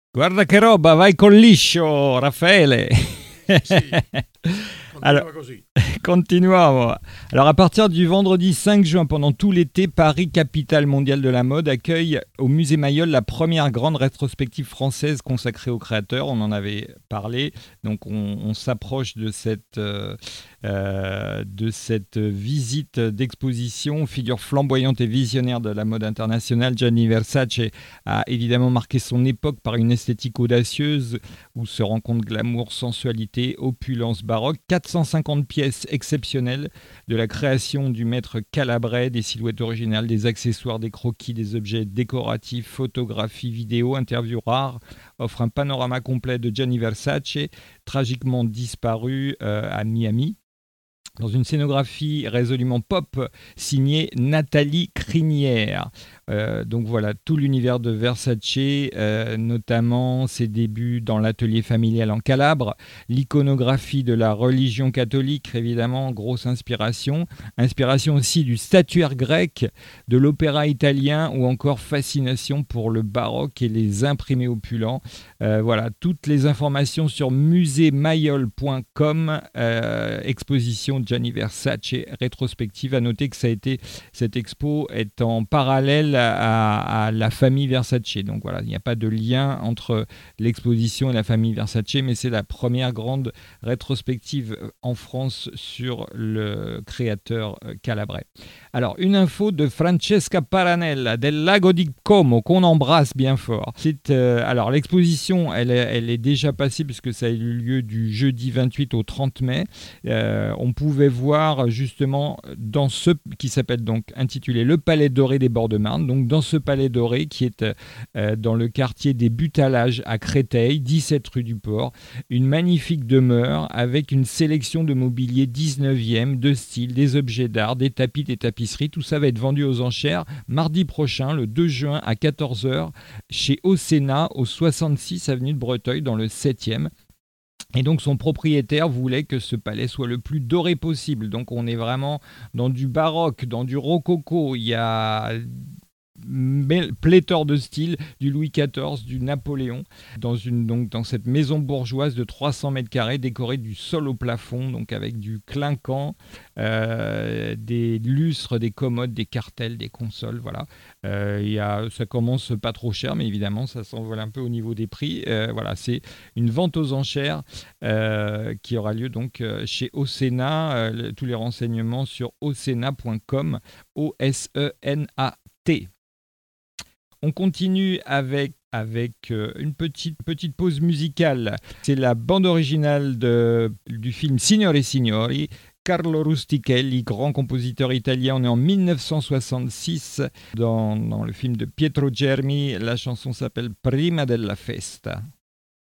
Guarda che roba, vai col liscio, Raffaele. Sì, Alors, continua così. continuons. Alors, à partir du vendredi 5 juin, pendant tout l'été, Paris, capitale mondiale de la mode, accueille au musée Mayol la première grande rétrospective française consacrée aux créateurs. On en avait parlé. Donc, on s'approche de cette visite d'exposition. Figure flamboyante et visionnaire de la mode internationale, Gianni Versace a évidemment marqué son époque par une esthétique audacieuse où se rencontrent glamour, sensualité, opulence baroque. 450 pièces exceptionnelles de la création du maître Calabret, des silhouettes originales, des accessoires, des croquis, des objets décoratifs, photographies, vidéos, interviews rares, offrent un panorama complet de Gianni Versace, tragiquement disparu à Miami, dans une scénographie résolument pop signée Nathalie Crinière. Donc voilà, tout l'univers de Versace, notamment ses débuts dans l'atelier familial en Calabre, l'iconographie de la religion catholique, évidemment, grosse inspiration. Inspiration aussi du statuaire grec, de l'opéra italien ou encore fascination pour le baroque et les imprimés opulents. Voilà, toutes les informations sur musémayol.com, exposition Gianni Versace rétrospective. À noter que cette expo est en parallèle à la famille Versace. Donc voilà, il n'y a pas de lien entre l'exposition et la famille Versace, mais c'est la première grande rétrospective en France sur le créateur calabrais. Alors, une info de Francesca Paranella del Lago di Como, qu'on embrasse bien fort. Alors, l'exposition, elle est déjà passée puisque ça a eu lieu du jeudi 28 au 30 mai. On pouvait voir justement dans ce qui s'appelle donc intitulé Le Palais Doré des Bords de Marne. Donc, dans ce Palais Doré qui est dans le quartier des Butalages à Créteil, 17 rue du Port, une magnifique demeure avec une sélection de mobilier 19e, de style, des objets d'art, des tapis, des tapisseries. Tout ça va être vendu aux enchères mardi prochain, le 2 juin à 14h, chez Océna, au 66 avenue de Breteuil, dans le 7e. Et donc son propriétaire voulait que ce palais soit le plus doré possible. Donc on est vraiment dans du baroque, dans du rococo. Il y a pléthore de styles, du Louis XIV, du Napoléon, dans cette maison bourgeoise de 300 mètres carrés, décorée du sol au plafond, donc avec du clinquant, des lustres, des commodes, des cartels, des consoles, voilà. Ça commence pas trop cher, mais évidemment, ça s'envole un peu au niveau des prix. Voilà, c'est une vente aux enchères qui aura lieu donc chez Océna. Tous les renseignements sur ocena.com, OSENAT. On continue avec une petite pause musicale. C'est la bande originale du film Signore e Signori. Carlo Rustichelli, grand compositeur italien, on est en 1966 dans le film de Pietro Germi. La chanson s'appelle Prima della festa.